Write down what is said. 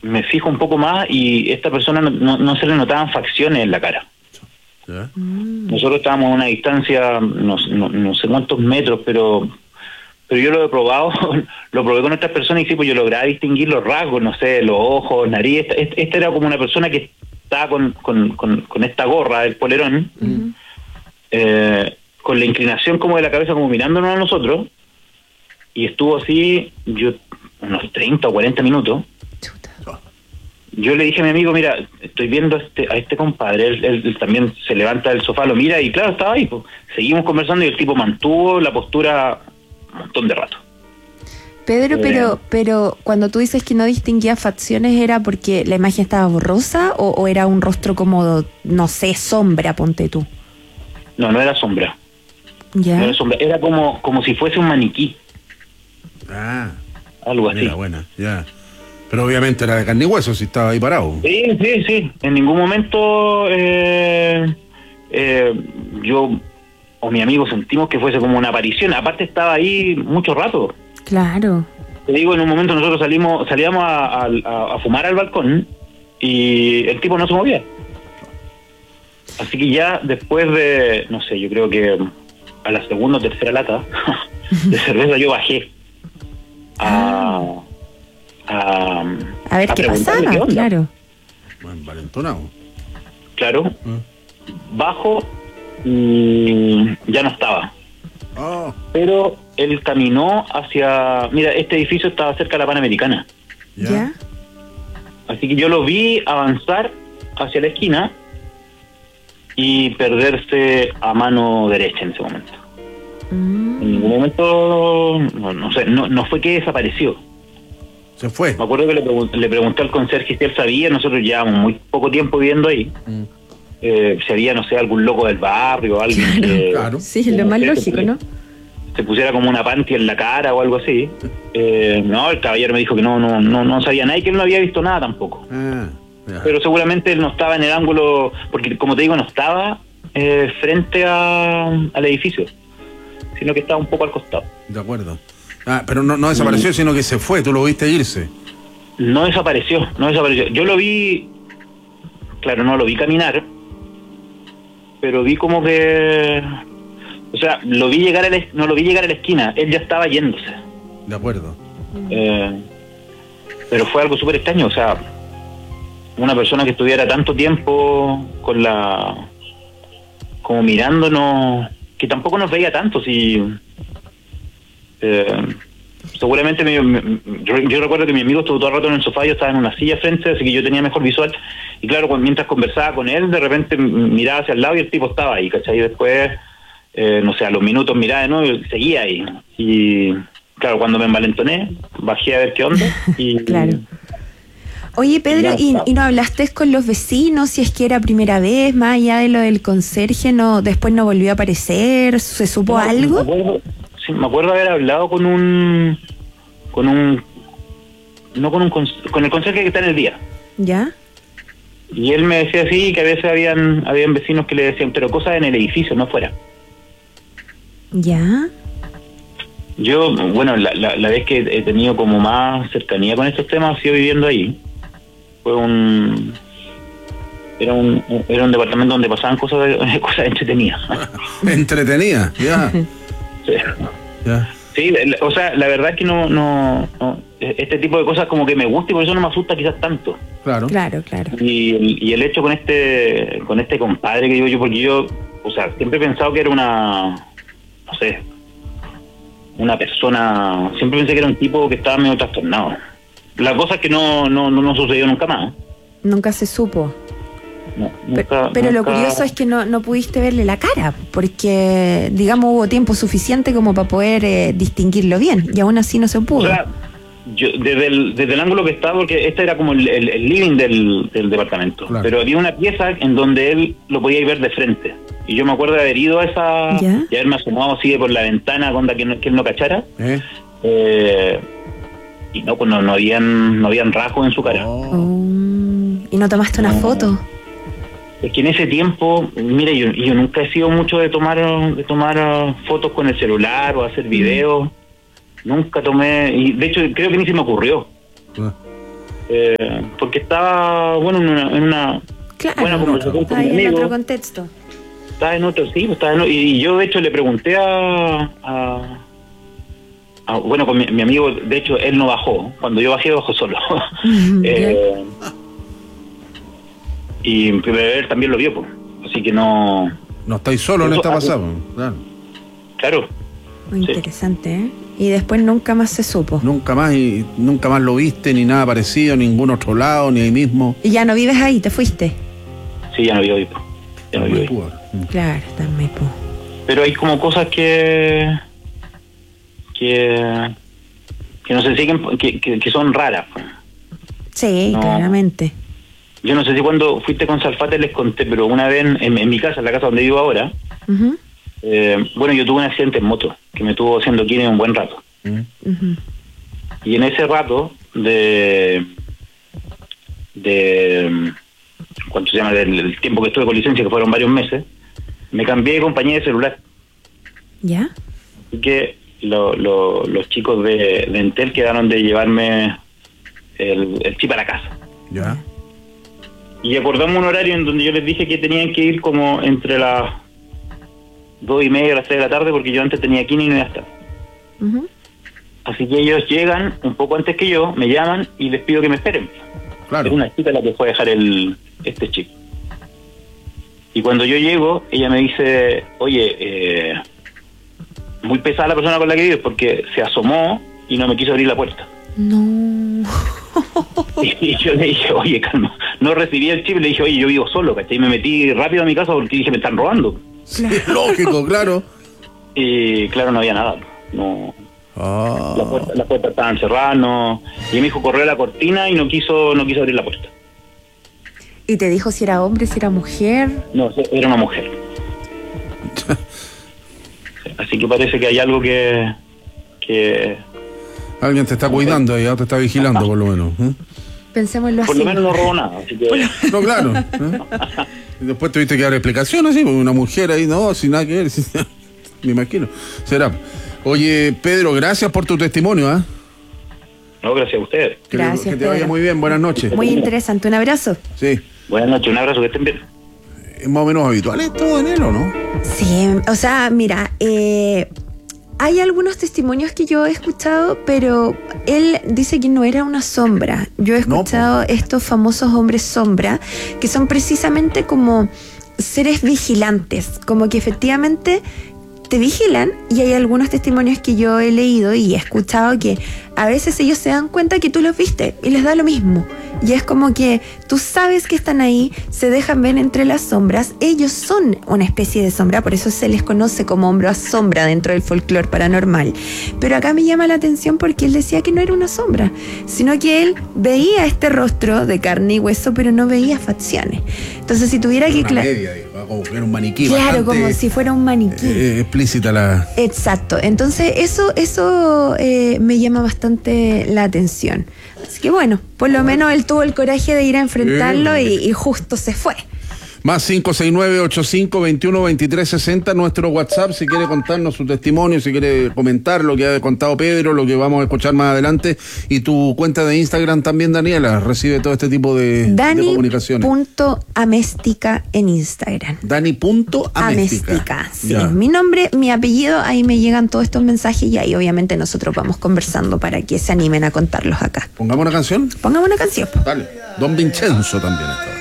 me fijo un poco más y esta persona no se le notaban facciones en la cara. ¿Ya? Nosotros estábamos a una distancia, no sé cuántos metros, pero yo lo he probado, lo probé con estas personas y sí, pues yo lograba distinguir los rasgos, no sé, los ojos, nariz. Esta era como una persona que estaba con esta gorra, el polerón, con la inclinación como de la cabeza, como mirándonos a nosotros, y estuvo así, unos 30 o 40 minutos. Yo le dije a mi amigo, mira, estoy viendo a este compadre, él también se levanta del sofá, lo mira y claro, estaba ahí, pues. Seguimos conversando y el tipo mantuvo la postura un montón de rato. Pedro, pero cuando tú dices que no distinguía facciones, ¿era porque la imagen estaba borrosa o era un rostro como, no sé, sombra, ponte tú? No era sombra. ¿Ya? No era sombra, era como si fuese un maniquí. Ah, algo así. mira, buena, ya. Pero obviamente era de carne y hueso si estaba ahí parado. Sí. En ningún momento yo o mi amigo sentimos que fuese como una aparición. Aparte estaba ahí mucho rato. Claro. Te digo, en un momento nosotros salíamos a fumar al balcón y el tipo no se movía. Así que ya después de, no sé, yo creo que a la segunda o tercera lata de cerveza yo bajé a ver qué pasaba, qué onda. claro. Bueno, valentonado. Claro. Bajo y ya no estaba. Oh. Pero él caminó hacia... Mira, este edificio estaba cerca de la Panamericana. ¿Ya? Así que yo lo vi avanzar hacia la esquina y perderse a mano derecha en ese momento. En ningún momento, no fue que desapareció. Se fue. Me acuerdo que le pregunté al conserje si él sabía, nosotros llevábamos muy poco tiempo viviendo ahí. Si había, no sé, algún loco del barrio, alguien que... Claro. Sí, es lo más lógico, ¿no? Se pusiera como una panty en la cara o algo así. No, el caballero me dijo que no sabía nada y que él no había visto nada tampoco. Ya. Pero seguramente él no estaba en el ángulo, porque como te digo, no estaba frente al edificio, sino que estaba un poco al costado. De acuerdo. Pero no desapareció, sino que se fue, tú lo viste irse. No desapareció. Yo lo vi, claro, no lo vi caminar, pero vi como que... O sea, no lo vi llegar a la esquina, él ya estaba yéndose. De acuerdo. Pero fue algo súper extraño, o sea, una persona que estuviera tanto tiempo como mirándonos, que tampoco nos veía tanto, si... seguramente yo recuerdo que mi amigo estuvo todo el rato en el sofá, yo estaba en una silla frente, así que yo tenía mejor visual, y claro, mientras conversaba con él, de repente miraba hacia el lado y el tipo estaba ahí, ¿cachai? Y después, no sé, a los minutos miraba de nuevo y seguía ahí, y claro, cuando me envalentoné, bajé a ver qué onda, y... Claro. Oye, Pedro, ¿y no hablaste con los vecinos si es que era primera vez, más allá de lo del conserje, después no volvió a aparecer, se supo algo? Me acuerdo haber hablado con el conserje que está en el día. ¿Ya? Y él me decía así que a veces habían vecinos que le decían, pero cosas en el edificio, no fuera. ¿Ya? Yo, bueno, la vez que he tenido como más cercanía con estos temas ha sido viviendo ahí. Era un departamento donde pasaban cosas entretenidas. Entretenidas, ya. Sí. Ya. Sí, o sea, la verdad es que no este tipo de cosas como que me gusta y por eso no me asusta quizás tanto. Claro. Y el hecho con este compadre que digo yo, porque yo, o sea, siempre he pensado que era una persona, siempre pensé que era un tipo que estaba medio trastornado. La cosa es que no sucedió nunca más. Nunca se supo. No, pero lo curioso es que no pudiste verle la cara, porque, digamos, hubo tiempo suficiente como para poder distinguirlo bien, y aún así no se pudo. O sea, yo desde el ángulo que estaba, porque este era como el living del departamento, claro. Pero había una pieza en donde él lo podía ver de frente. Y yo me acuerdo de haber ido a esa... ¿Ya? Y haberme asomado así por la ventana, onda que él no cachara. Y no, pues no habían rasgos en su cara. ¿Y no tomaste una foto? Es que en ese tiempo, mira, yo nunca he sido mucho de tomar fotos con el celular o hacer videos. Nunca tomé, y de hecho creo que ni se me ocurrió. porque estaba, bueno, en una claro, buena conversación con mi ahí amigo. en otro contexto. Estaba en otro, sí, y yo de hecho le pregunté bueno, con mi amigo, de hecho él no bajó, cuando yo bajé solo. Y él también lo vio, pues. Así que no estáis solo en esta pasada, claro. Muy interesante, ¿eh? Y después nunca más se supo. Nunca más lo viste, ni nada parecido, ningún otro lado, ni ahí mismo. Y ya no vives ahí, te fuiste. Sí, ya no vivo ahí, ya no vivo ahí. Claro, está en Maipú. Pero hay como cosas que no se siguen, que son raras. Sí, no, claramente. Yo no sé si cuando fuiste con Salfate les conté, pero una vez en mi casa, en la casa donde vivo ahora, bueno, yo tuve un accidente en moto que me estuvo haciendo kine un buen rato. Y en ese rato ¿cuánto se llama? Del tiempo que estuve con licencia, que fueron varios meses, me cambié de compañía de celular. ¿Ya? Así que los chicos de Entel quedaron de llevarme el chip a la casa. ¿Ya? Y acordamos un horario en donde yo les dije que tenían que ir como entre las 2:30 a las 3 de la tarde, porque yo antes tenía kine y no iba a estar. Así que ellos llegan un poco antes que yo, me llaman y les pido que me esperen. Claro. Es una chica la que fue a dejar este chip. Y cuando yo llego, ella me dice, oye, muy pesada la persona con la que vives, porque se asomó y no me quiso abrir la puerta. No. Y yo le dije, oye, calma, no recibí el chip, le dije, oye, yo vivo solo, ¿cachai? Y me metí rápido a mi casa porque dije, me están robando. Sí, lógico, claro. Y claro, no había nada, no. Las puertas estaban cerradas, no. Y mi hijo corrió a la cortina y no quiso abrir la puerta. ¿Y te dijo si era hombre, si era mujer? No, era una mujer. Así que parece que hay algo que alguien te está cuidando, ya te está vigilando, por lo menos. Pensémoslo así. Por lo menos no robó nada. Así que... No, claro. Y después tuviste que dar explicaciones, ¿sí? Porque una mujer ahí, no, sin nada que ver. Me imagino. Será. Oye, Pedro, gracias por tu testimonio, ¿ah? No, gracias a ustedes. Gracias, que te vaya muy bien, buenas noches. Muy interesante, un abrazo. Sí. Buenas noches, un abrazo, que estén bien. ¿Es más o menos habitual esto, Daniel, o no? Sí, o sea, mira, hay algunos testimonios que yo he escuchado, pero él dice que no era una sombra. Yo he escuchado estos famosos hombres sombra, que son precisamente como seres vigilantes, como que efectivamente te vigilan, y hay algunos testimonios que yo he leído y he escuchado que a veces ellos se dan cuenta que tú los viste y les da lo mismo. Y es como que tú sabes que están ahí, se dejan ver entre las sombras. Ellos son una especie de sombra, por eso se les conoce como hombre sombra dentro del folclore paranormal. Pero acá me llama la atención porque él decía que no era una sombra, sino que él veía este rostro de carne y hueso, pero no veía facciones. Entonces, si tuviera que... como que era un maniquí. Claro, como si fuera un maniquí. Explícita la... Exacto. Entonces, eso me llama bastante la atención. Así que bueno, por lo menos él tuvo el coraje de ir a enfrentarlo y justo se fue. Más 569-85-21-2360, nuestro WhatsApp, si quiere contarnos su testimonio, si quiere comentar lo que ha contado Pedro, lo que vamos a escuchar más adelante. Y tu cuenta de Instagram también, Daniela, recibe todo este tipo de comunicaciones. Dani.améstica en Instagram. Dani.améstica. Sí, es mi nombre, mi apellido, ahí me llegan todos estos mensajes y ahí obviamente nosotros vamos conversando para que se animen a contarlos acá. ¿Pongamos una canción? Pongamos una canción. Dale, Don Vincenzo también está.